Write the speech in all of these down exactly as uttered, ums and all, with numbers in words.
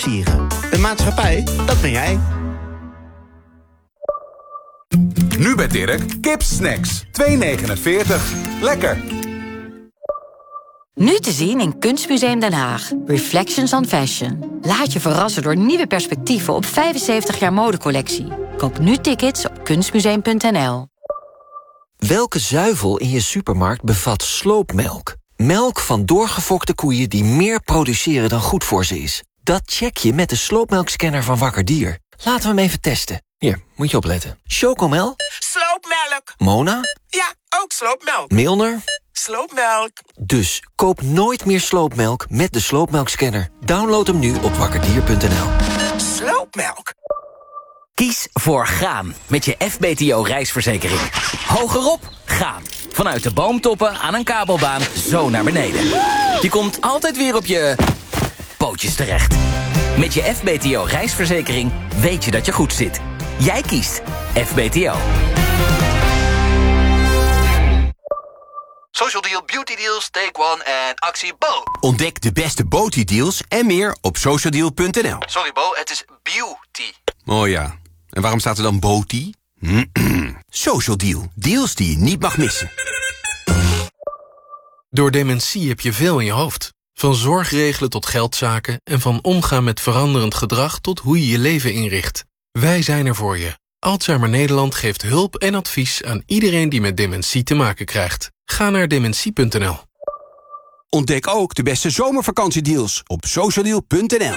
Sieren. Een maatschappij, dat ben jij. Nu bij Dirk, kipsnacks. twee negenenveertig. Lekker. Nu te zien in Kunstmuseum Den Haag. Reflections on Fashion. Laat je verrassen door nieuwe perspectieven op vijfenzeventig jaar modecollectie. Koop nu tickets op kunstmuseum punt n l. Welke zuivel in je supermarkt bevat sloopmelk? Melk van doorgefokte koeien die meer produceren dan goed voor ze is. Dat check je met de sloopmelkscanner van Wakker Dier. Laten we hem even testen. Hier, moet je opletten. Chocomel? Sloopmelk. Mona? Ja, ook sloopmelk. Milner? Sloopmelk. Dus koop nooit meer sloopmelk met de sloopmelkscanner. Download hem nu op wakkerdier punt n l. Sloopmelk. Kies voor gaan met je F B T O-reisverzekering. Hogerop, gaan. Vanuit de boomtoppen aan een kabelbaan zo naar beneden. Je komt altijd weer op je pootjes terecht. Met je F B T O-reisverzekering weet je dat je goed zit. Jij kiest F B T O. Social Deal, Beauty Deals, Take One en actie Bo. Ontdek de beste beauty deals en meer op social deal punt n l. Sorry Bo, het is beauty. Oh ja, en waarom staat er dan beauty? Social Deal, deals die je niet mag missen. Door dementie heb je veel in je hoofd. Van zorgregelen tot geldzaken en van omgaan met veranderend gedrag tot hoe je je leven inricht. Wij zijn er voor je. Alzheimer Nederland geeft hulp en advies aan iedereen die met dementie te maken krijgt. Ga naar dementie punt n l. Ontdek ook de beste zomervakantiedeals op social deal punt n l.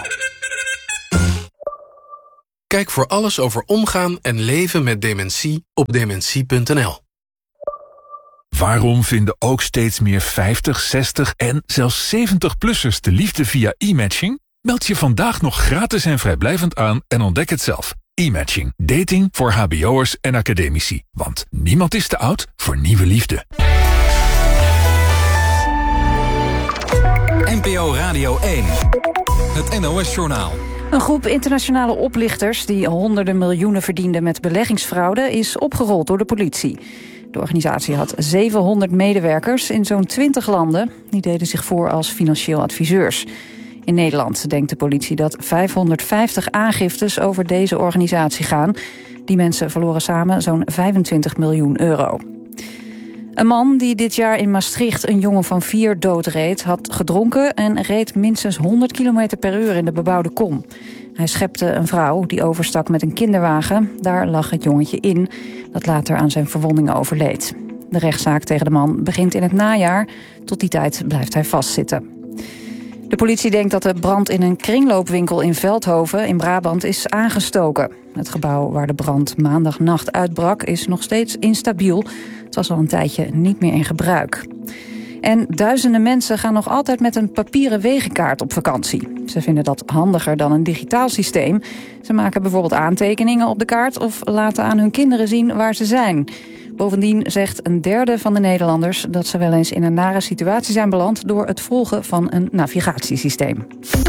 Kijk voor alles over omgaan en leven met dementie op dementie punt n l. Waarom vinden ook steeds meer vijftig, zestig en zelfs zeventig-plussers de liefde via e-matching? Meld je vandaag nog gratis en vrijblijvend aan en ontdek het zelf. E-matching. Dating voor hbo'ers en academici. Want niemand is te oud voor nieuwe liefde. N P O Radio één. Het N O S-journaal. Een groep internationale oplichters die honderden miljoenen verdienden met beleggingsfraude is opgerold door de politie. De organisatie had zevenhonderd medewerkers in zo'n twintig landen. Die deden zich voor als financieel adviseurs. In Nederland denkt de politie dat vijfhonderdvijftig aangiftes over deze organisatie gaan. Die mensen verloren samen zo'n vijfentwintig miljoen euro. Een man die dit jaar in Maastricht een jongen van vier doodreed, had gedronken en reed minstens honderd kilometer per uur in de bebouwde kom. Hij schepte een vrouw die overstak met een kinderwagen. Daar lag het jongetje in, dat later aan zijn verwondingen overleed. De rechtszaak tegen de man begint in het najaar. Tot die tijd blijft hij vastzitten. De politie denkt dat de brand in een kringloopwinkel in Veldhoven in Brabant is aangestoken. Het gebouw waar de brand maandagnacht uitbrak is nog steeds instabiel. Het was al een tijdje niet meer in gebruik. En duizenden mensen gaan nog altijd met een papieren wegenkaart op vakantie. Ze vinden dat handiger dan een digitaal systeem. Ze maken bijvoorbeeld aantekeningen op de kaart of laten aan hun kinderen zien waar ze zijn. Bovendien zegt een derde van de Nederlanders dat ze wel eens in een nare situatie zijn beland door het volgen van een navigatiesysteem.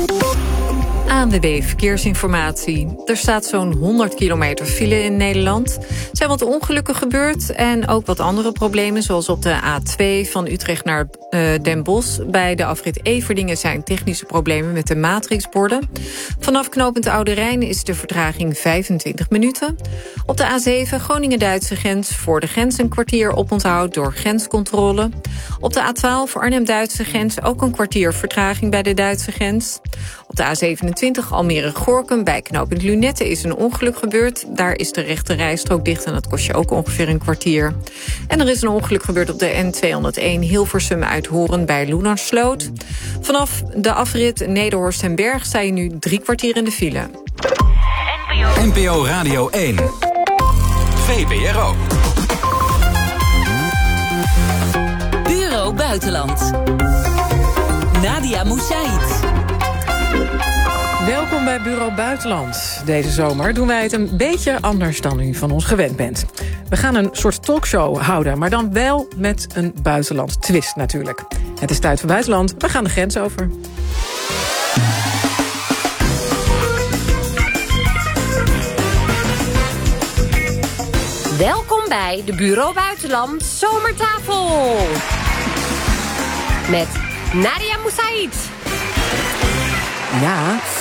A N W B Verkeersinformatie. Er staat zo'n honderd kilometer file in Nederland. Er zijn wat ongelukken gebeurd en ook wat andere problemen, zoals op de A twee van Utrecht naar uh, Den Bosch. Bij de afrit Everdingen zijn technische problemen met de matrixborden. Vanaf knooppunt Oude Rijn is de vertraging vijfentwintig minuten. Op de A zeven Groningen-Duitse grens voor de grens een kwartier oponthoud door grenscontrole. Op de A twaalf Arnhem-Duitse grens ook een kwartier vertraging bij de Duitse grens. Op de A zevenentwintig Almere-Gorkum bij knooppunt Lunette is een ongeluk gebeurd. Daar is de rechte rijstrook dicht en dat kost je ook ongeveer een kwartier. En er is een ongeluk gebeurd op de N tweehonderdéén Hilversum uit Horen bij Loenersloot. Vanaf de afrit Nederhorst en Berg sta je nu drie kwartier in de file. N P O Radio één. V P R O. Bureau Buitenland. Nadia Moussaïd. Welkom bij Bureau Buitenland. Deze zomer doen wij het een beetje anders dan u van ons gewend bent. We gaan een soort talkshow houden, maar dan wel met een buitenland twist natuurlijk. Het is tijd voor buitenland, we gaan de grens over. Welkom bij de Bureau Buitenland Zomertafel. Met Nadia Moussaïd. Ja,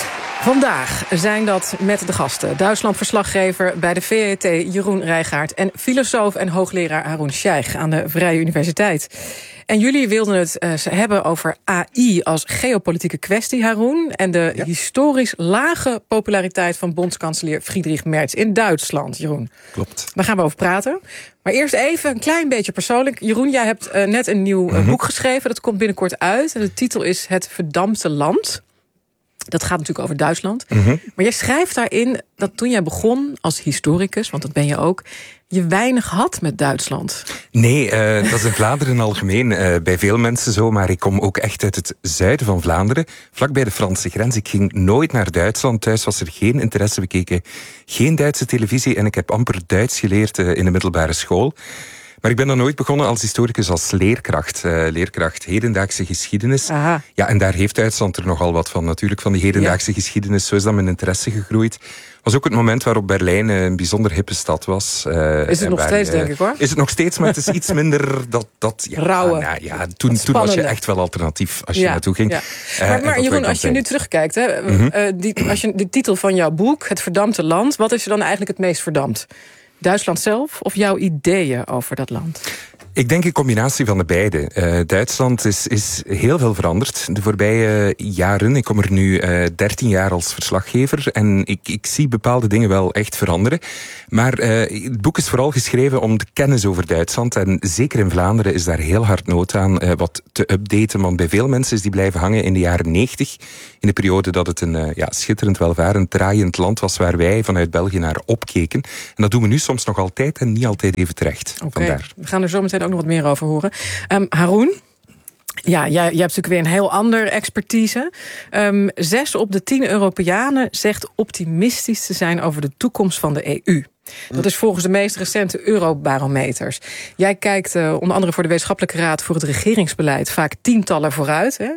Vandaag zijn dat met de gasten Duitsland-verslaggever bij de V E T Jeroen Rijgaard en filosoof en hoogleraar Haroon Sheikh aan de Vrije Universiteit. En jullie wilden het uh, hebben over A I als geopolitieke kwestie, Haroon, en de ja. historisch lage populariteit van bondskanselier Friedrich Merz in Duitsland, Jeroen. Klopt. Daar gaan we over praten. Maar eerst even een klein beetje persoonlijk. Jeroen, jij hebt uh, net een nieuw uh, mm-hmm. boek geschreven. Dat komt binnenkort uit. En de titel is Het Verdampte Land. Dat gaat natuurlijk over Duitsland. Mm-hmm. Maar jij schrijft daarin dat toen jij begon als historicus, want dat ben je ook, je weinig had met Duitsland. Nee, uh, dat is in Vlaanderen algemeen uh, bij veel mensen zo, maar ik kom ook echt uit het zuiden van Vlaanderen, vlakbij de Franse grens. Ik ging nooit naar Duitsland, thuis was er geen interesse, we keken geen Duitse televisie en ik heb amper Duits geleerd uh, in de middelbare school. Maar ik ben dan nooit begonnen als historicus, als leerkracht. Uh, leerkracht hedendaagse geschiedenis. Aha. Ja, en daar heeft Duitsland er nogal wat van, natuurlijk, van die hedendaagse ja. geschiedenis. Zo is dan mijn interesse gegroeid. Was ook het moment waarop Berlijn een bijzonder hippe stad was. Uh, is het nog waar, steeds, uh, denk ik, hoor. Is het nog steeds, maar het is iets minder dat... dat ja, Rauwe. Nou, ja, toen, toen was je echt wel alternatief als je ja. naartoe ging. Ja. Uh, maar maar Jeroen, als je nu terugkijkt, hè, mm-hmm. uh, die, als je de titel van jouw boek, Het Verdampte Land, wat is er dan eigenlijk het meest verdampt? Duitsland zelf of jouw ideeën over dat land? Ik denk een combinatie van de beide. Uh, Duitsland is, is heel veel veranderd de voorbije jaren. Ik kom er nu uh, dertien jaar als verslaggever en ik, ik zie bepaalde dingen wel echt veranderen. Maar uh, het boek is vooral geschreven om de kennis over Duitsland. En zeker in Vlaanderen is daar heel hard nood aan uh, wat te updaten. Want bij veel mensen is die blijven hangen in de jaren negentig. In de periode dat het een uh, ja, schitterend, welvarend, draaiend land was waar wij vanuit België naar opkeken. En dat doen we nu soms nog altijd en niet altijd even terecht. Okay. Vandaar. We gaan er zo meteen ook nog wat meer over horen. Um, Haroon? Ja, jij, jij hebt natuurlijk weer een heel ander expertise. Um, zes op de tien Europeanen zegt optimistisch te zijn over de toekomst van de E U. Dat is volgens de meest recente Eurobarometers. Jij kijkt uh, onder andere voor de Wetenschappelijke Raad voor het regeringsbeleid vaak tientallen vooruit. Hè?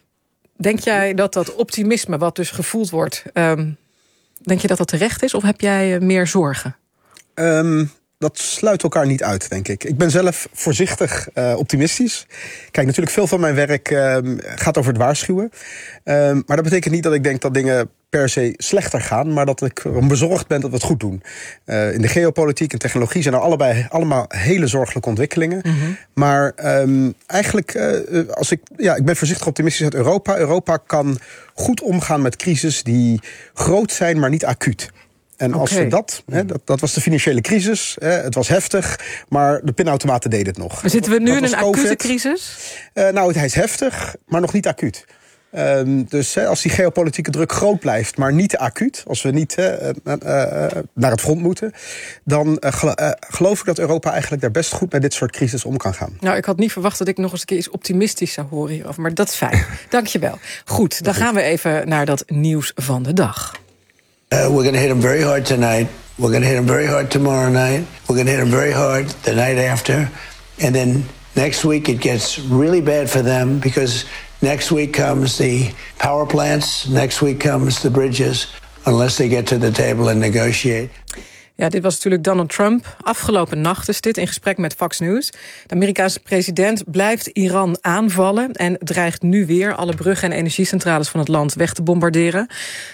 Denk jij dat dat optimisme wat dus gevoeld wordt, um, denk je dat dat terecht is of heb jij uh, meer zorgen? Um... Dat sluit elkaar niet uit, denk ik. Ik ben zelf voorzichtig uh, optimistisch. Kijk, natuurlijk veel van mijn werk uh, gaat over het waarschuwen. Uh, maar dat betekent niet dat ik denk dat dingen per se slechter gaan, maar dat ik bezorgd ben dat we het goed doen. Uh, in de geopolitiek en technologie zijn er allebei allemaal hele zorgelijke ontwikkelingen. Mm-hmm. Maar um, eigenlijk, uh, als ik, ja, ik ben voorzichtig optimistisch uit Europa. Europa kan goed omgaan met crisis die groot zijn, maar niet acuut. En als okay. we dat, hè, dat, dat was de financiële crisis, hè, het was heftig, maar de pinautomaten deden het nog. Maar zitten we nu dat in een COVID. acute crisis? Uh, nou, hij is heftig, maar nog niet acuut. Um, dus hè, als die geopolitieke druk groot blijft, maar niet acuut, als we niet uh, uh, uh, naar het front moeten, dan uh, gelo- uh, geloof ik dat Europa eigenlijk daar best goed met dit soort crisis om kan gaan. Nou, ik had niet verwacht dat ik nog eens een keer iets optimistisch zou horen hierover, maar dat is fijn. Dank je wel. Goed, dan gaan we even naar dat nieuws van de dag. Uh, we're going to hit them very hard tonight. We're going to hit them very hard tomorrow night. We're going to hit them very hard the night after. And then next week it gets really bad for them because next week comes the power plants. Next week comes the bridges, unless they get to the table and negotiate. Ja, dit was natuurlijk Donald Trump. Afgelopen nacht is dit in gesprek met Fox News. De Amerikaanse president blijft Iran aanvallen en dreigt nu weer alle bruggen en energiecentrales van het land weg te bombarderen.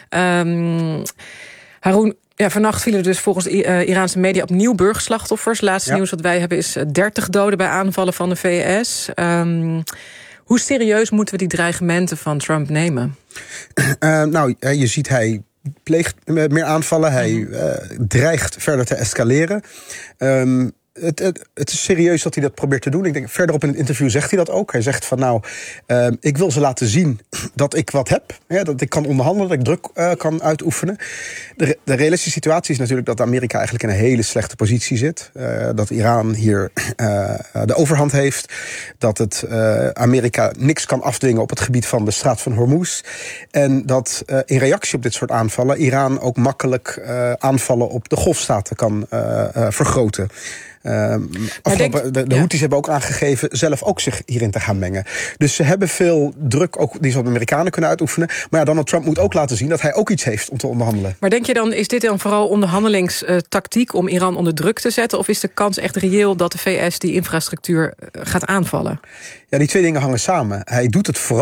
Um, Haroon, ja, vannacht vielen er dus volgens de uh, Iraanse media opnieuw burgerslachtoffers. Laatste ja. nieuws wat wij hebben is dertig doden bij aanvallen van de V S. Um, hoe serieus moeten we die dreigementen van Trump nemen? Uh, nou, je ziet hij pleegt meer aanvallen. Hij uh, dreigt verder te escaleren. Um, het, het, het is serieus dat hij dat probeert te doen. Ik denk, verderop in het interview zegt hij dat ook. Hij zegt van nou, uh, ik wil ze laten zien dat ik wat heb. Ja, dat ik kan onderhandelen, dat ik druk uh, kan uitoefenen. De, de realistische situatie is natuurlijk dat Amerika eigenlijk in een hele slechte positie zit. Uh, dat Iran hier uh, de overhand heeft. Dat het uh, Amerika niks kan afdwingen op het gebied van de straat van Hormuz. En dat uh, in reactie op dit soort aanvallen Iran ook makkelijk uh, aanvallen op de golfstaten kan uh, uh, vergroten. Uh, afgelopen, de de ja. Houthis hebben ook aangegeven zelf ook zich hierin te gaan mengen. Dus ze hebben veel druk ook die ze op de Amerikanen kunnen uitoefenen. Maar ja, Donald Trump moet ook laten zien dat hij ook iets heeft om te onderhandelen. Maar denk je dan, is dit dan vooral onderhandelingstactiek om Iran onder druk te zetten? Of is de kans echt reëel dat de V S die infrastructuur gaat aanvallen? Ja, die twee dingen hangen samen. Hij doet het vooral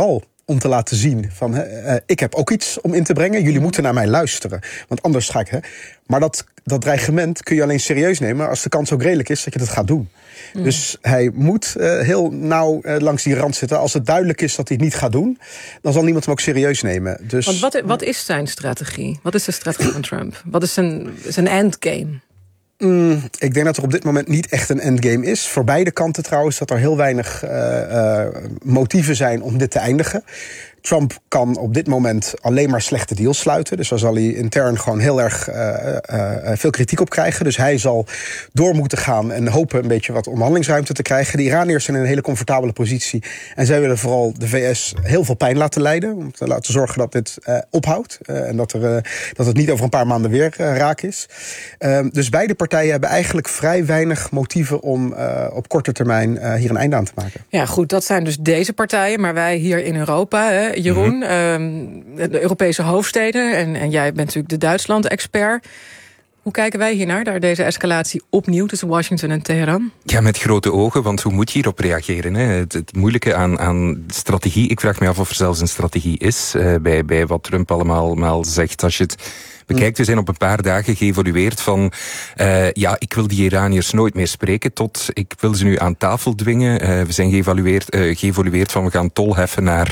om te laten zien van uh, ik heb ook iets om in te brengen. Jullie moeten naar mij luisteren. Want anders ga ik... Hè. Maar dat, dat dreigement kun je alleen serieus nemen als de kans ook redelijk is dat je dat gaat doen. Mm. Dus hij moet uh, heel nauw uh, langs die rand zitten. Als het duidelijk is dat hij het niet gaat doen, dan zal niemand hem ook serieus nemen. Dus, Want wat, wat is zijn strategie? Wat is de strategie van Trump? Wat is zijn, zijn endgame? Mm, ik denk dat er op dit moment niet echt een endgame is. Voor beide kanten trouwens, dat er heel weinig uh, uh, motieven zijn om dit te eindigen. Trump kan op dit moment alleen maar slechte deals sluiten. Dus daar zal hij intern gewoon heel erg uh, uh, veel kritiek op krijgen. Dus hij zal door moeten gaan en hopen een beetje wat onderhandelingsruimte te krijgen. De Iraniërs zijn in een hele comfortabele positie. En zij willen vooral de V S heel veel pijn laten lijden. Om te laten zorgen dat dit uh, ophoudt. Uh, en dat, er, uh, dat het niet over een paar maanden weer uh, raak is. Uh, dus beide partijen hebben eigenlijk vrij weinig motieven om uh, op korte termijn uh, hier een einde aan te maken. Ja, goed, dat zijn dus deze partijen. Maar wij hier in Europa... Hè, Jeroen, mm-hmm. uh, de Europese hoofdsteden, en, en jij bent natuurlijk de Duitsland-expert. Hoe kijken wij hiernaar, naar deze escalatie opnieuw tussen Washington en Teheran? Ja, met grote ogen, want hoe moet je hierop reageren? Hè? Het, het moeilijke aan, aan strategie, ik vraag me af of er zelfs een strategie is uh, bij, bij wat Trump allemaal, allemaal zegt. Als je het bekijkt, we zijn op een paar dagen geëvolueerd van uh, ja, ik wil die Iraniërs nooit meer spreken, tot ik wil ze nu aan tafel dwingen. Uh, we zijn geëvalueerd, uh, geëvolueerd van we gaan tol heffen naar...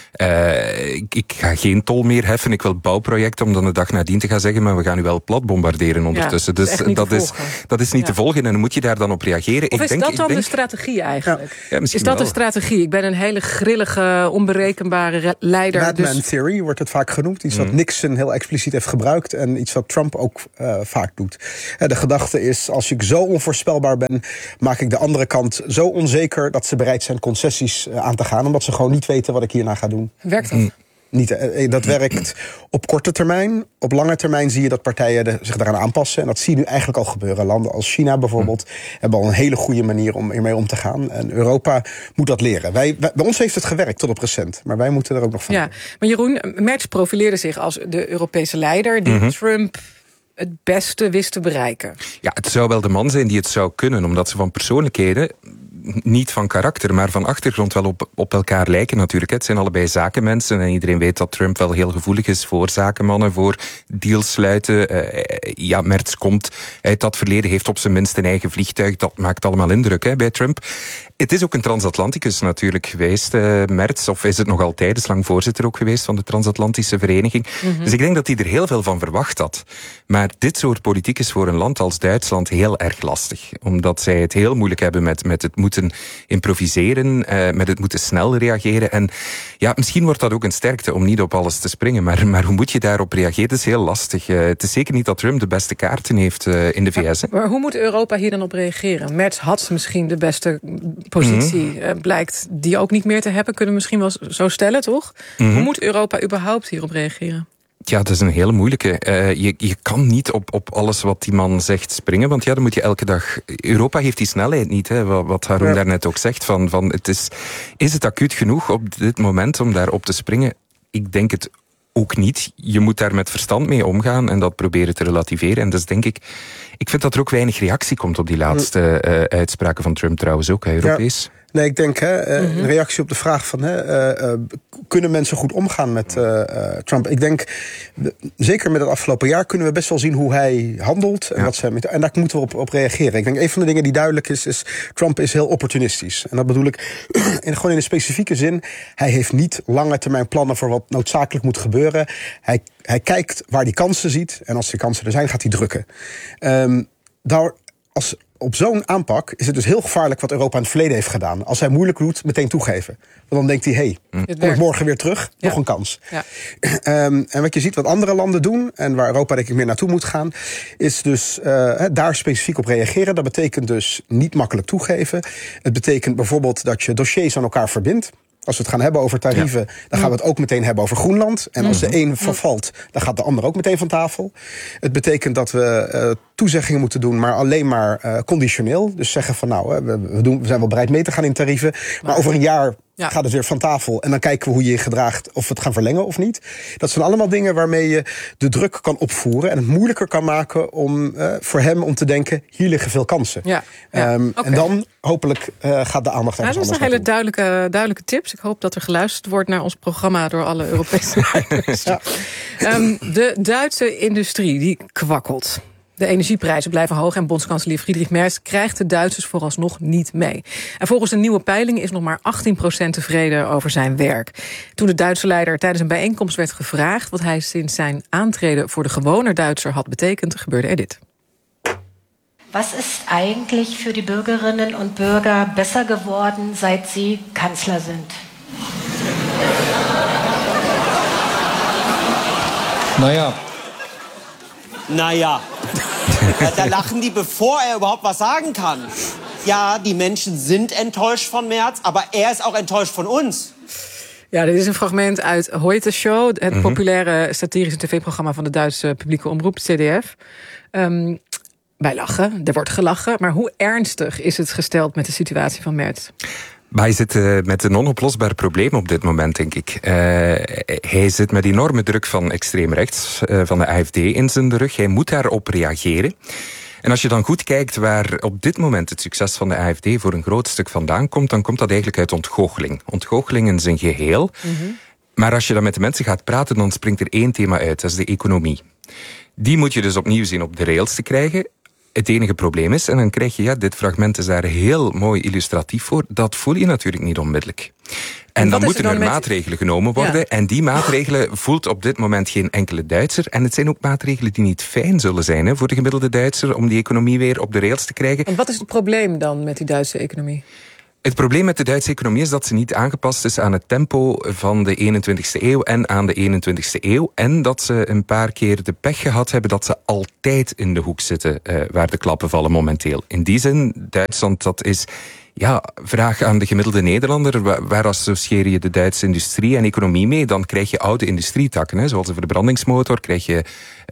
Uh, ik, ik ga geen tol meer heffen, ik wil bouwprojecten om dan de dag nadien te gaan zeggen, maar we gaan u wel plat bombarderen ondertussen. Ja, dus dat is, dat is, dat is niet ja. te volgen en dan moet je daar dan op reageren. Of ik is denk, dat dan denk, de strategie eigenlijk? Ja, is dat wel. de strategie? Ik ben een hele grillige, onberekenbare leider. Madman dus... theory wordt het vaak genoemd. Iets mm. wat Nixon heel expliciet heeft gebruikt en iets wat Trump ook uh, vaak doet. Uh, de gedachte is, als ik zo onvoorspelbaar ben, maak ik de andere kant zo onzeker dat ze bereid zijn concessies uh, aan te gaan, omdat ze gewoon niet weten wat ik hierna ga doen. Werkt dat? Mm. Niet, dat werkt op korte termijn. Op lange termijn zie je dat partijen de, zich daaraan aanpassen. En dat zie je nu eigenlijk al gebeuren. Landen als China bijvoorbeeld hebben al een hele goede manier om ermee om te gaan. En Europa moet dat leren. Wij, wij, bij ons heeft het gewerkt tot op recent. Maar wij moeten er ook nog van. Ja, maar Jeroen, Merz profileerde zich als de Europese leider die mm-hmm. Trump het beste wist te bereiken. Ja, het zou wel de man zijn die het zou kunnen, omdat ze van persoonlijkheden, niet van karakter, maar van achtergrond wel op, op elkaar lijken natuurlijk. Het zijn allebei zakenmensen en iedereen weet dat Trump wel heel gevoelig is voor zakenmannen, voor deals sluiten. Uh, ja, Merz komt uit dat verleden, heeft op zijn minst een eigen vliegtuig. Dat maakt allemaal indruk hè, bij Trump. Het is ook een transatlanticus natuurlijk geweest, uh, Merz, of is het nog altijd, is lang voorzitter ook geweest van de Transatlantische Vereniging. Mm-hmm. Dus ik denk dat hij er heel veel van verwacht had. Maar dit soort politiek is voor een land als Duitsland heel erg lastig. Omdat zij het heel moeilijk hebben met, met het moeten improviseren, uh, met het moeten snel reageren. En ja, misschien wordt dat ook een sterkte om niet op alles te springen. Maar, maar hoe moet je daarop reageren? Het is heel lastig. Uh, het is zeker niet dat Trump de beste kaarten heeft uh, in de V S. Maar, maar hoe moet Europa hier dan op reageren? Merz had misschien de beste positie, mm-hmm. uh, blijkt die ook niet meer te hebben. Kunnen we misschien wel zo stellen, toch? Mm-hmm. Hoe moet Europa überhaupt hierop reageren? Ja, dat is een hele moeilijke. Uh, je, je kan niet op, op alles wat die man zegt springen, want ja, dan moet je elke dag... Europa heeft die snelheid niet, hè, wat, wat Haroon ja. daarnet ook zegt. Van, van het is, is het acuut genoeg op dit moment om daarop te springen? Ik denk het ook niet. Je moet daar met verstand mee omgaan en dat proberen te relativeren. En dus denk ik... Ik vind dat er ook weinig reactie komt op die laatste uh, uitspraken van Trump trouwens ook, hè, Europees. Ja. Nee, ik denk, hè, uh, mm-hmm. een reactie op de vraag van... Hè, uh, uh, kunnen mensen goed omgaan met uh, uh, Trump? Ik denk, de, zeker met het afgelopen jaar... kunnen we best wel zien hoe hij handelt. En, ja. wat ze, en daar moeten we op, op reageren. Ik denk, een van de dingen die duidelijk is... is Trump is heel opportunistisch. En dat bedoel ik in, gewoon in een specifieke zin. Hij heeft niet lange termijn plannen... voor wat noodzakelijk moet gebeuren. Hij, hij kijkt waar hij kansen ziet. En als die kansen er zijn, gaat hij drukken. Um, daar, als... Op zo'n aanpak is het dus heel gevaarlijk wat Europa in het verleden heeft gedaan. Als hij moeilijk doet, meteen toegeven. Want dan denkt hij, hé, hey, kom ik morgen weer terug, ja. nog een kans. Ja. Um, en wat je ziet wat andere landen doen, en waar Europa denk ik meer naartoe moet gaan, is dus uh, daar specifiek op reageren. Dat betekent dus niet makkelijk toegeven. Het betekent bijvoorbeeld dat je dossiers aan elkaar verbindt. Als we het gaan hebben over tarieven, ja. dan gaan we het ook meteen hebben over Groenland. En als de een vervalt, dan gaat de ander ook meteen van tafel. Het betekent dat we uh, toezeggingen moeten doen, maar alleen maar uh, conditioneel. Dus zeggen van nou, we, we, doen, we zijn wel bereid mee te gaan in tarieven. Maar over een jaar Ja. Gaat het weer van tafel en dan kijken we hoe je je gedraagt, of we het gaan verlengen of niet. Dat zijn allemaal dingen waarmee je de druk kan opvoeren en het moeilijker kan maken om uh, voor hem om te denken, hier liggen veel kansen. Ja, ja, um, okay. En dan hopelijk uh, gaat de aandacht ergens anders. Dat zijn hele duidelijke, duidelijke tips. Ik hoop dat er geluisterd wordt naar ons programma door alle Europese leiders. Ja. Um, de Duitse industrie die kwakkelt. De energieprijzen blijven hoog en bondskanselier Friedrich Merz krijgt de Duitsers vooralsnog niet mee. En volgens een nieuwe peiling is nog maar achttien procent tevreden over zijn werk. Toen de Duitse leider tijdens een bijeenkomst werd gevraagd wat hij sinds zijn aantreden voor de gewone Duitser had betekend, gebeurde er dit. Was ist eigentlich für die Bürgerinnen und Bürger besser geworden, seit Sie Kanzler sind? Naja. Naja. Da lachen die, bevor er überhaupt was sagen kann. Ja, die Menschen sind enttäuscht von Merz, aber er is ook enttäuscht von ons. Ja, dit is een fragment uit Heute Show, het mm-hmm. populaire satirische tv-programma van de Duitse publieke omroep, C D F. Um, wij lachen, er wordt gelachen, maar hoe ernstig is het gesteld met de situatie van Merz? Maar hij zit uh, met een onoplosbaar probleem op dit moment, denk ik. Uh, hij zit met enorme druk van extreem rechts, uh, van de A F D in zijn rug. Hij moet daarop reageren. En als je dan goed kijkt waar op dit moment het succes van de A F D voor een groot stuk vandaan komt, dan komt dat eigenlijk uit ontgoocheling. Ontgoocheling in zijn geheel. Mm-hmm. Maar als je dan met de mensen gaat praten, dan springt er één thema uit, dat is de economie. Die moet je dus opnieuw zien op de rails te krijgen. Het enige probleem is, en dan krijg je, ja, dit fragment is daar heel mooi illustratief voor, dat voel je natuurlijk niet onmiddellijk. En, en dan moeten er, dan er met... maatregelen genomen worden. Ja. En die maatregelen voelt op dit moment geen enkele Duitser. En het zijn ook maatregelen die niet fijn zullen zijn hè, voor de gemiddelde Duitser om die economie weer op de rails te krijgen. En wat is het probleem dan met die Duitse economie? Het probleem met de Duitse economie is dat ze niet aangepast is aan het tempo van de eenentwintigste eeuw en aan de eenentwintigste eeuw. En dat ze een paar keer de pech gehad hebben dat ze altijd in de hoek zitten uh, waar de klappen vallen momenteel. In die zin, Duitsland, dat is... Ja, vraag aan de gemiddelde Nederlander, waar, waar associeer je de Duitse industrie en economie mee? Dan krijg je oude industrietakken, hè, zoals de verbrandingsmotor, krijg je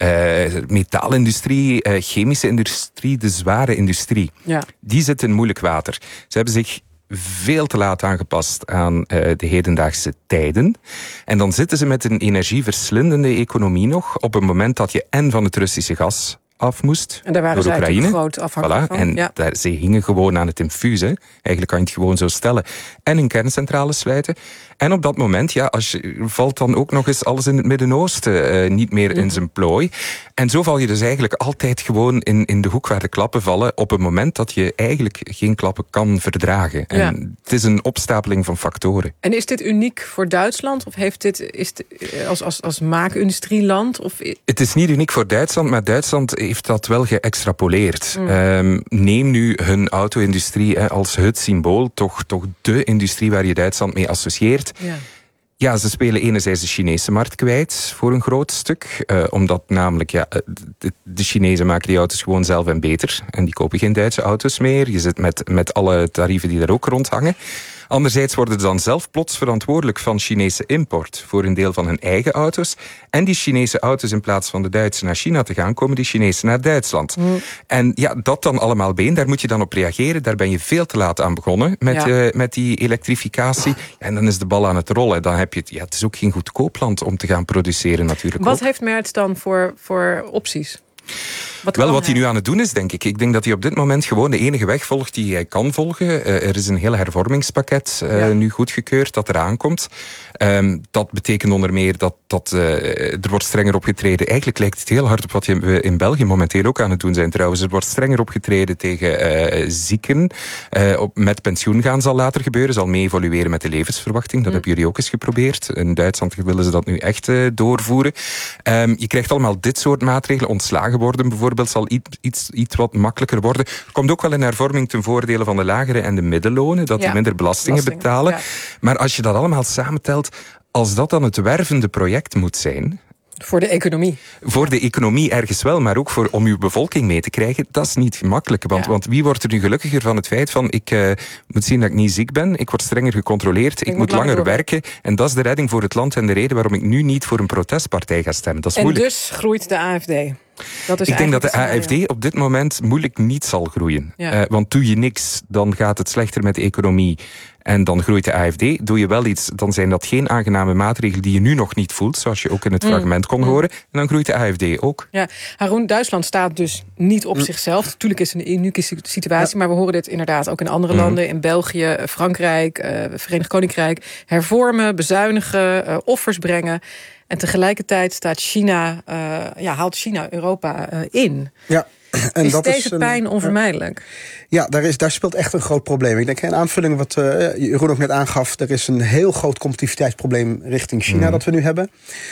uh, metaalindustrie, uh, chemische industrie, de zware industrie. Ja. Die zitten in moeilijk water. Ze hebben zich veel te laat aangepast aan uh, de hedendaagse tijden. En dan zitten ze met een energieverslindende economie nog, op een moment dat je en van het Russische gas af moest. En daar waren zij Oekraïne. groot afhankelijk voilà. van. En ja. daar, ze hingen gewoon aan het infuus. Hè. Eigenlijk kan je het gewoon zo stellen. En een kerncentrale sluiten. En op dat moment, ja, als je, valt dan ook nog eens alles in het Midden-Oosten uh, niet meer mm-hmm. in zijn plooi. En zo val je dus eigenlijk altijd gewoon in, in de hoek waar de klappen vallen, op een moment dat je eigenlijk geen klappen kan verdragen. En ja. het is een opstapeling van factoren. En is dit uniek voor Duitsland? Of heeft dit, is het als, als, als maakindustrieland? Of... Het is niet uniek voor Duitsland, maar Duitsland heeft dat wel geëxtrapoleerd. Mm. Um, neem nu hun auto-industrie hè, als het symbool, toch, toch de industrie waar je Duitsland mee associeert. Ja. Ja, ze spelen enerzijds de Chinese markt kwijt voor een groot stuk. Uh, omdat namelijk, ja, de, de Chinezen maken die auto's gewoon zelf en beter. En die kopen geen Duitse auto's meer. Je zit met, met alle tarieven die daar ook rond hangen. Anderzijds worden ze dan zelf plots verantwoordelijk van Chinese import voor een deel van hun eigen auto's. En die Chinese auto's, in plaats van de Duitse naar China te gaan, komen die Chinezen naar Duitsland. Mm. En ja, dat dan allemaal bijeen, daar moet je dan op reageren. Daar ben je veel te laat aan begonnen met, ja. uh, met die elektrificatie. Ja, en dan is de bal aan het rollen. Dan heb je het, ja, het is ook geen goedkoop land om te gaan produceren natuurlijk. Wat ook. heeft Merz dan voor, voor opties? Wat Wel, wat hij nu aan het doen is, denk ik. Ik denk dat hij op dit moment gewoon de enige weg volgt die hij kan volgen. Uh, er is een heel hervormingspakket uh, ja. nu goedgekeurd dat eraan komt. Um, dat betekent onder meer dat, dat uh, er wordt strenger opgetreden. Eigenlijk lijkt het heel hard op wat we in België momenteel ook aan het doen zijn trouwens. Er wordt strenger opgetreden tegen uh, zieken. Uh, op, met pensioen gaan zal later gebeuren. Zal mee evolueren met de levensverwachting. Dat mm. hebben jullie ook eens geprobeerd. In Duitsland willen ze dat nu echt uh, doorvoeren. Um, je krijgt allemaal dit soort maatregelen. Ontslagen worden bijvoorbeeld zal iets, iets, iets wat makkelijker worden. Er komt ook wel een hervorming ten voordele van de lagere en de middenlonen. Dat ja. die minder belastingen Belasting. betalen. Ja. Maar als je dat allemaal samentelt, als dat dan het wervende project moet zijn... Voor de economie. Voor de economie ergens wel, maar ook voor, om uw bevolking mee te krijgen, dat is niet gemakkelijk. Want, ja. want wie wordt er nu gelukkiger van het feit van, ik uh, moet zien dat ik niet ziek ben, ik word strenger gecontroleerd, ik, ik moet langer werken. En dat is de redding voor het land en de reden waarom ik nu niet voor een protestpartij ga stemmen. Dat is en moeilijk. Dus groeit de A F D. Dat is ik denk dat de A F D op dit moment moeilijk niet zal groeien. Ja. Uh, want doe je niks, dan gaat het slechter met de economie. En dan groeit de A F D. Doe je wel iets, dan zijn dat geen aangename maatregelen die je nu nog niet voelt, zoals je ook in het Mm. fragment kon horen. En dan groeit de A F D ook. Ja, Haroon, Duitsland staat dus niet op zichzelf. Natuurlijk is het een unieke situatie, maar we horen dit inderdaad ook in andere landen. In België, Frankrijk, uh, Verenigd Koninkrijk. Hervormen, bezuinigen, uh, offers brengen. En tegelijkertijd staat China, uh, ja, haalt China Europa uh, in. Ja. En is dat deze is een, pijn onvermijdelijk? Ja, daar, is, daar speelt echt een groot probleem. Ik denk, in aanvulling wat uh, Jeroen ook net aangaf, er is een heel groot competitiviteitsprobleem richting China mm. dat we nu hebben.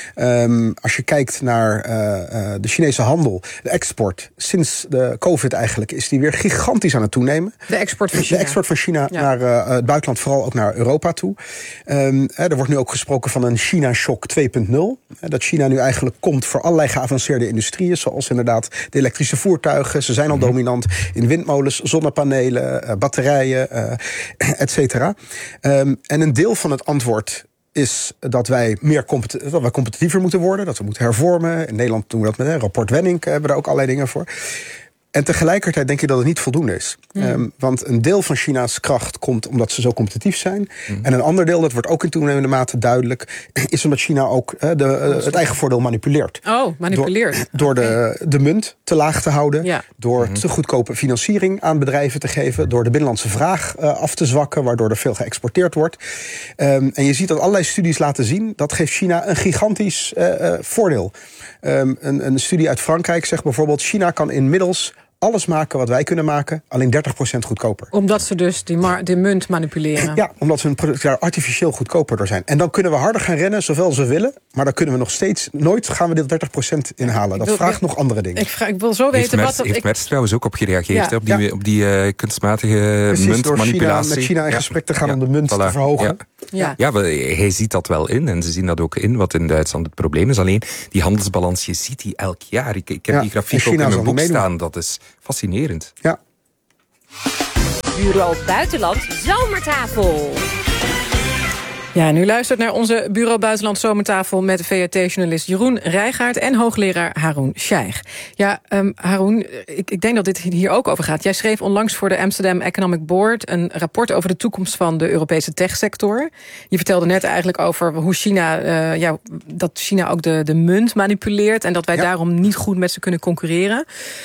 Um, als je kijkt naar uh, uh, de Chinese handel, de export, sinds de COVID eigenlijk, is die weer gigantisch aan het toenemen. De export van China. De export van China ja. naar uh, het buitenland, vooral ook naar Europa toe. Um, er wordt nu ook gesproken van een China-shock twee punt nul. Dat China nu eigenlijk komt voor allerlei geavanceerde industrieën, zoals inderdaad de elektrische voertuigen. Ze zijn al mm. dominant in windmolens, zonnepanelen, uh, batterijen, uh, et cetera. Um, en een deel van het antwoord is dat wij meer compet- dat wij competitiever moeten worden, dat we moeten hervormen. In Nederland doen we dat met een rapport Wenning, hebben we daar ook allerlei dingen voor. En tegelijkertijd denk ik dat het niet voldoende is. Mm. Um, want een deel van China's kracht komt omdat ze zo competitief zijn. Mm. En een ander deel, dat wordt ook in toenemende mate duidelijk, is omdat China ook uh, de, uh, het eigen voordeel manipuleert. Oh, manipuleert. Door, door de, de munt te laag te houden. Ja. Door Mm. te goedkope financiering aan bedrijven te geven. Door de binnenlandse vraag uh, af te zwakken, waardoor er veel geëxporteerd wordt. Um, en je ziet dat allerlei studies laten zien, dat geeft China een gigantisch uh, uh, voordeel. Um, een, een studie uit Frankrijk zegt bijvoorbeeld, China kan inmiddels alles maken wat wij kunnen maken, alleen dertig procent goedkoper. Omdat ze dus die, mar- die munt manipuleren. Ja, omdat ze hun producten daar artificieel goedkoper door zijn. En dan kunnen we harder gaan rennen, zoveel als we willen. Maar dan kunnen we nog steeds, nooit gaan we dit dertig procent inhalen. Dat wil, vraagt nog andere dingen. Ik, vraag, ik wil zo weten heeft Merz, wat... Heeft ik... Merz trouwens ook op gereageerd, ja, op die, ja. op die uh, kunstmatige Precies, muntmanipulatie. Door China, met China in ja. gesprek te gaan ja. om de munt voilà. te verhogen. Ja. Ja. Ja, maar hij ziet dat wel in en ze zien dat ook in, wat in Duitsland het probleem is. Alleen, die handelsbalans, je ziet die elk jaar. Ik, ik heb Ja, die grafiek en ook China in zal mijn boek meedoen. staan. Dat is fascinerend. Ja. Bureau Buitenland Zomertafel. Ja, en u luistert naar onze Bureau Buitenland Zomertafel met V R T-journalist Jeroen Rijgaard en hoogleraar Haroon Scheich. Ja, um, Haroon, ik, ik denk dat dit hier ook over gaat. Jij schreef onlangs voor de Amsterdam Economic Board een rapport over de toekomst van de Europese techsector. Je vertelde net eigenlijk over hoe China, uh, ja, dat China ook de, de munt manipuleert en dat wij ja. daarom niet goed met ze kunnen concurreren.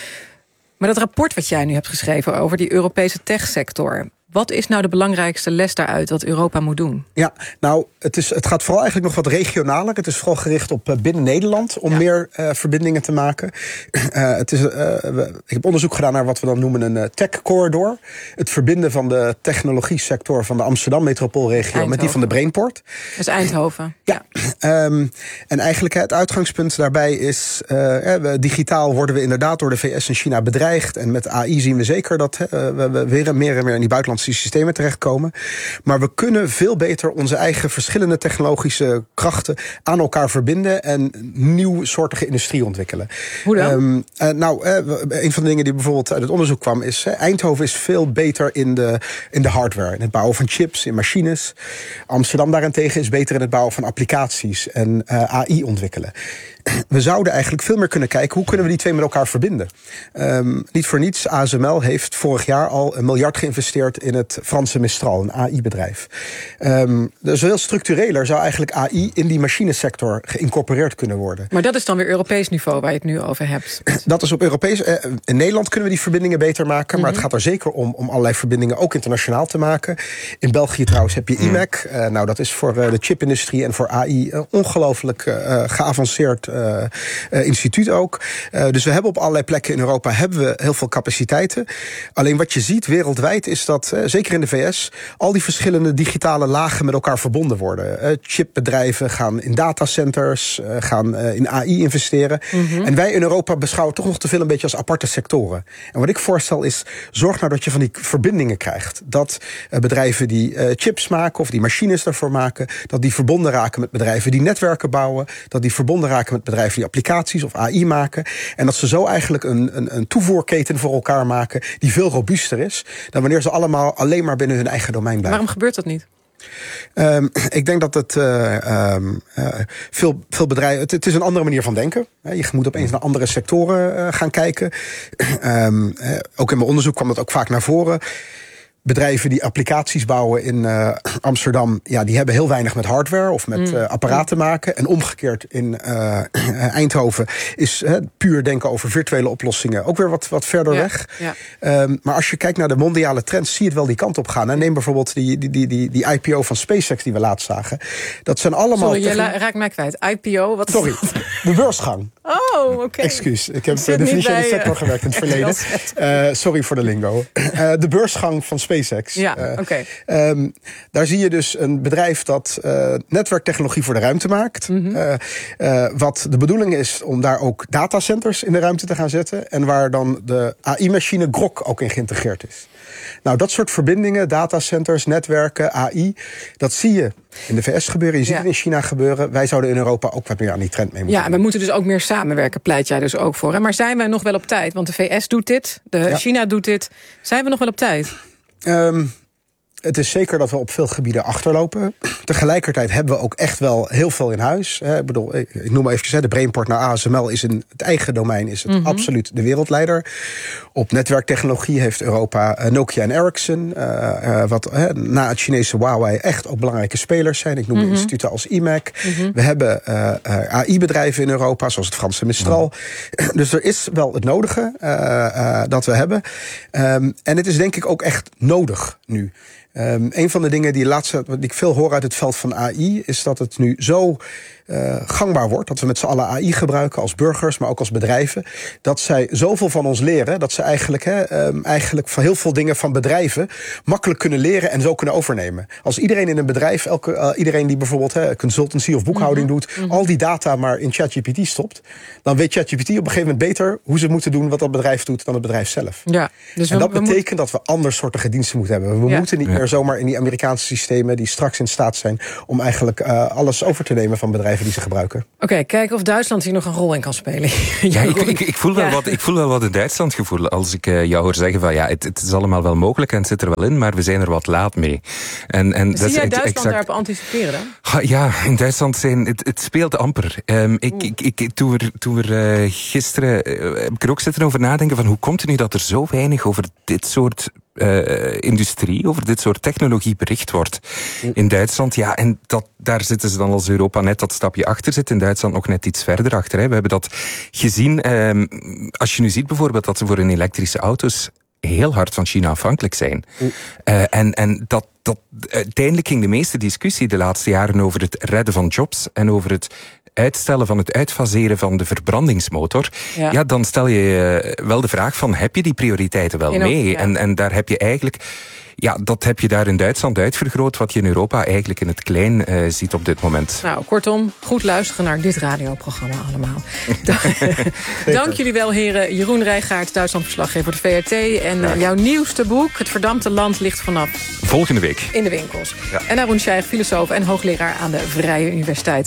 Maar dat rapport wat jij nu hebt geschreven over die Europese techsector, wat is nou de belangrijkste les daaruit wat Europa moet doen? Ja, nou, het, is, het gaat vooral eigenlijk nog wat regionaler. Het is vooral gericht op uh, binnen Nederland om ja. meer uh, verbindingen te maken. Uh, het is, uh, we, ik heb onderzoek gedaan naar wat we dan noemen een uh, tech corridor. Het verbinden van de technologie sector van de Amsterdam metropoolregio Eindhoven. met die van de Brainport. Dat is Eindhoven. Ja, ja. Um, en eigenlijk het uitgangspunt daarbij is, uh, uh, digitaal worden we inderdaad door de V S en China bedreigd. En met A I zien we zeker dat uh, we, we weer meer en meer in die buitenlandse systemen terechtkomen. Maar we kunnen veel beter onze eigen verschillende technologische krachten aan elkaar verbinden en nieuwsoortige industrie ontwikkelen. Hoe dan? Um, uh, nou, uh, een van de dingen die bijvoorbeeld uit het onderzoek kwam is, uh, Eindhoven is veel beter in de, in de hardware, in het bouwen van chips, in machines. Amsterdam daarentegen is beter in het bouwen van applicaties en uh, A I ontwikkelen. We zouden eigenlijk veel meer kunnen kijken, hoe kunnen we die twee met elkaar verbinden? Um, niet voor niets, A S M L heeft vorig jaar al een miljard geïnvesteerd in het Franse Mistral, een A I-bedrijf. Um, dus heel structureler zou eigenlijk A I in die machinesector geïncorporeerd kunnen worden. Maar dat is dan weer Europees niveau waar je het nu over hebt. Dat is op Europees. Uh, in Nederland kunnen we die verbindingen beter maken, mm-hmm. maar het gaat er zeker om om allerlei verbindingen ook internationaal te maken. In België trouwens heb je I M E C. Uh, nou, dat is voor uh, de chipindustrie en voor A I een ongelooflijk uh, geavanceerd Uh, uh, instituut ook. Uh, dus we hebben op allerlei plekken in Europa hebben we heel veel capaciteiten. Alleen wat je ziet wereldwijd is dat, uh, zeker in de V S, al die verschillende digitale lagen met elkaar verbonden worden. Uh, chipbedrijven gaan in datacenters, uh, gaan uh, in A I investeren. Mm-hmm. En wij in Europa beschouwen toch nog te veel een beetje als aparte sectoren. En wat ik voorstel is, zorg nou dat je van die verbindingen krijgt. Dat uh, bedrijven die uh, chips maken of die machines daarvoor maken, dat die verbonden raken met bedrijven die netwerken bouwen, dat die verbonden raken met bedrijven die applicaties of A I maken. En dat ze zo eigenlijk een, een, een toevoerketen voor elkaar maken die veel robuuster is dan wanneer ze allemaal alleen maar binnen hun eigen domein blijven. Waarom gebeurt dat niet? Um, ik denk dat het uh, um, uh, veel, veel bedrijven. Het, het is een andere manier van denken. Je moet opeens naar andere sectoren uh, gaan kijken. Um, uh, ook in mijn onderzoek kwam dat ook vaak naar voren. bedrijven die applicaties bouwen in uh, Amsterdam, ja, die hebben heel weinig met hardware of met uh, apparaten te maken. En omgekeerd in uh, Eindhoven is uh, puur denken over virtuele oplossingen ook weer wat, wat verder ja, weg. Ja. Um, maar als je kijkt naar de mondiale trends, zie je het wel die kant op gaan. En neem bijvoorbeeld die, die, die, die, die I P O van SpaceX die we laatst zagen. Dat zijn allemaal... Sorry, je la- raakt mij kwijt. I P O, wat Sorry, de beursgang. Oh, oké. Okay. Excuus, ik heb in de financiële sector gewerkt in het verleden. Uh, sorry voor de lingo. Uh, de beursgang van SpaceX. Ja, uh, oké. Okay. Um, daar zie je dus een bedrijf dat uh, netwerktechnologie voor de ruimte maakt. Mm-hmm. Uh, uh, wat de bedoeling is om daar ook datacenters in de ruimte te gaan zetten. En waar dan de A I-machine Grok ook in geïntegreerd is. Nou, dat soort verbindingen, datacenters, netwerken, A I, dat zie je in de V S gebeuren. Je ziet ja. het in China gebeuren. Wij zouden in Europa ook wat meer aan die trend mee moeten Ja, en we moeten dus ook meer samenwerken, pleit jij dus ook voor. Hè? Maar zijn wij nog wel op tijd? Want de V S doet dit, de ja. China doet dit. Zijn we nog wel op tijd? Um, Het is zeker dat we op veel gebieden achterlopen. Tegelijkertijd hebben we ook echt wel heel veel in huis. Ik bedoel, ik noem maar eventjes, de Brainport naar A S M L is in het eigen domein is het mm-hmm. absoluut de wereldleider. Op netwerktechnologie heeft Europa Nokia en Ericsson, uh, uh, wat uh, na het Chinese Huawei echt ook belangrijke spelers zijn. Ik noem mm-hmm. instituten als I M E C. Mm-hmm. We hebben uh, uh, A I-bedrijven in Europa, zoals het Franse Mistral. Mm-hmm. Dus er is wel het nodige uh, uh, dat we hebben. Um, en het is denk ik ook echt nodig nu. Um, een van de dingen die, laatste, die ik veel hoor uit het veld van A I is dat het nu zo uh, gangbaar wordt, dat we met z'n allen A I gebruiken als burgers, maar ook als bedrijven, dat zij zoveel van ons leren, dat ze eigenlijk, hè, um, eigenlijk van heel veel dingen van bedrijven makkelijk kunnen leren en zo kunnen overnemen. Als iedereen in een bedrijf, elke, uh, iedereen die bijvoorbeeld hè, consultancy of boekhouding mm-hmm. doet, mm-hmm. al die data maar in ChatGPT stopt, dan weet ChatGPT op een gegeven moment beter hoe ze moeten doen wat dat bedrijf doet dan het bedrijf zelf. Ja, dus en we, dat we betekent moet... dat we andersoortige diensten moeten hebben. We ja. moeten niet ja. meer zomaar in die Amerikaanse systemen die straks in staat zijn om eigenlijk uh, alles over te nemen van bedrijven die ze gebruiken. Oké, okay, kijken of Duitsland hier nog een rol in kan spelen. ja, ik, ik, ik, voel wel ja. wat, ik voel wel wat het Duitsland gevoel als ik uh, jou hoor zeggen van ja, het, het is allemaal wel mogelijk en het zit er wel in, maar we zijn er wat laat mee. En, en Zie dat jij is Duitsland exact... daarop anticiperen dan? Ha, ja, in Duitsland zijn het, het speelt amper. Um, ik, ik, ik, toen we, toen we uh, gisteren uh, heb ik er ook zitten over nadenken van hoe komt het nu dat er zo weinig over dit soort Uh, industrie, over dit soort technologie bericht wordt in Duitsland. Ja, en dat, daar zitten ze dan als Europa net dat stapje achter zit. In Duitsland nog net iets verder achter. Hè. We hebben dat gezien. Um, als je nu ziet bijvoorbeeld dat ze voor hun elektrische auto's heel hard van China afhankelijk zijn. Uh, en, en dat, dat uiteindelijk ging de meeste discussie de laatste jaren over het redden van jobs en over het uitstellen van het uitfaseren van de verbrandingsmotor. Ja, ja dan stel je uh, wel de vraag van, heb je die prioriteiten wel Inop, mee? Ja. En, en daar heb je eigenlijk... Ja, dat heb je daar in Duitsland uitvergroot, wat je in Europa eigenlijk in het klein uh, ziet op dit moment. Nou, kortom, goed luisteren naar dit radioprogramma allemaal. Dank jullie wel, heren. Jeroen Rijgaard, Duitsland-verslaggever voor de V R T. En ja. jouw nieuwste boek, Het Verdampte Land, ligt vanaf... Volgende week. In de winkels. Ja. En Arun Shaikh, filosoof en hoogleraar aan de Vrije Universiteit